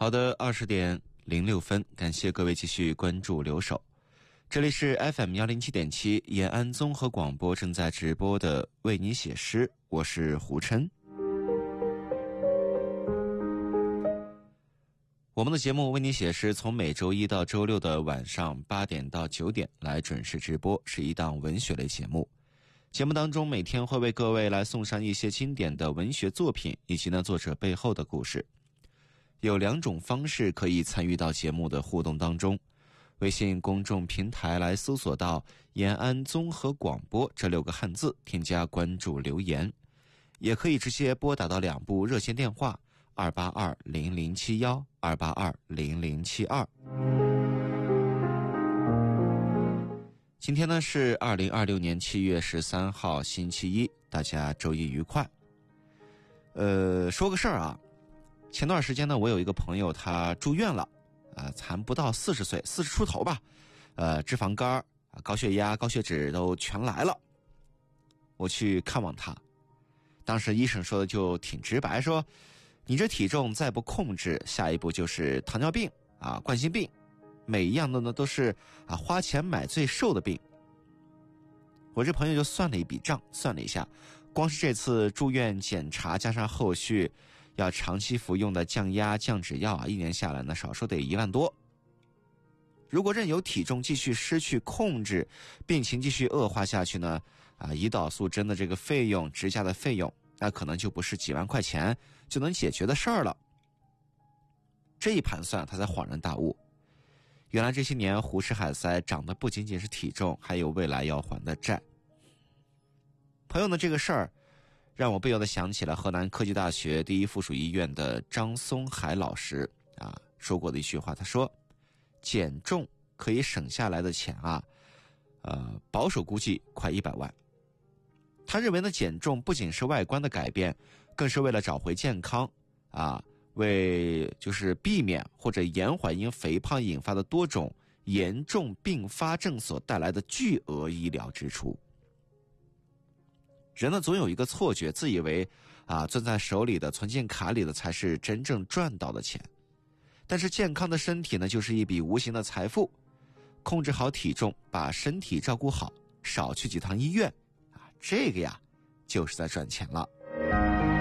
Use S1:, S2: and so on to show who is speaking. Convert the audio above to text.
S1: 好的，20:06，感谢各位继续关注留守。这里是 FM107.7 延安综合广播正在直播的为你写诗，我是胡琛。我们的节目为你写诗从每周一到周六的晚上8点到9点来准时直播，是一档文学类节目。节目当中每天会为各位来送上一些经典的文学作品以及作者背后的故事。有2种方式可以参与到节目的互动当中，微信公众平台来搜索到延安综合广播这6个汉字，添加关注留言，也可以直接拨打到2部热线电话2820071 2820072。今天是2026年7月13号星期一，大家周一愉快。说个事儿啊，前段时间我有一个朋友他住院了，才不到40岁，40出头吧，脂肪肝、高血压、高血脂都全来了。我去看望他，当时医生说的就挺直白，说你这体重再不控制，下一步就是糖尿病冠心病，每一样的都是花钱买最瘦的病。我这朋友就算了一笔账，算了一下，光是这次住院检查加上后续要长期服用的降压降脂药1年下来少说得1万多。如果任由体重继续失去控制，病情继续恶化下去呢，胰岛素针的这个费用、支架的费用，那可能就不是几万块钱就能解决的事儿了。这一盘算，他才恍然大悟，原来这些年胡吃海塞长的不仅仅是体重，还有未来要还的债。朋友的这个事儿让我不由得想起了河南科技大学第一附属医院的张松海老师说过的一句话，他说减重可以省下来的钱保守估计快100万。他认为减重不仅是外观的改变，更是为了找回健康为就是避免或者延缓因肥胖引发的多种严重并发症所带来的巨额医疗支出。人总有一个错觉，自以为攥在手里的存进卡里的才是真正赚到的钱。但是健康的身体就是一笔无形的财富，控制好体重，把身体照顾好，少去几趟医院这个就是在赚钱了。